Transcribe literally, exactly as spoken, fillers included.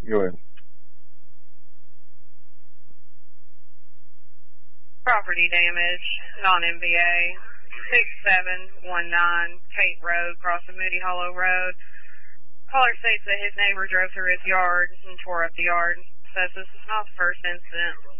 Go ahead. Property damage, non-M V A, six seven one nine Tate Road, crossing Moody Hollow Road. Caller states that his neighbor drove through his yard and tore up the yard. Says this is not the first incident.